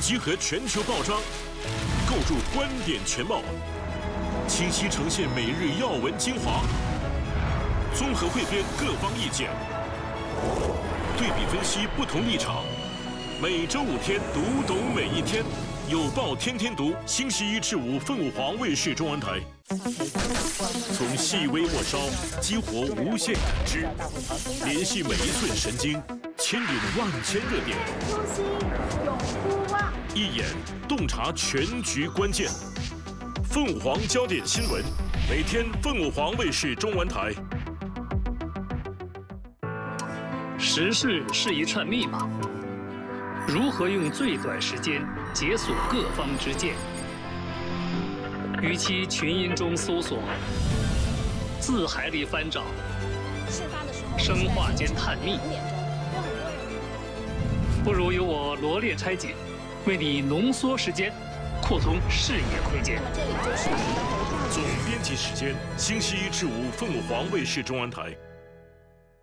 集合全球报章，构筑观点全貌，清晰呈现每日要闻精华，综合汇编各方意见，对比分析不同立场。每周5天，读懂每一天。有报天天读，星期1至5，凤凰卫视中文台。从细微末梢激活无限感知，联系每一寸神经，牵引万千热点。 初心永不忘， 一眼洞察全局关键。凤凰焦点新闻，每天凤凰卫视中文台。 时事是一串密码，如何用最短时间解锁各方之见？与其群音中搜索，字海里翻找，生化间探秘，不如由我罗列拆解，为你浓缩时间，扩通视野空间。 总编辑时间：星期1至5，凤凰卫视中文台。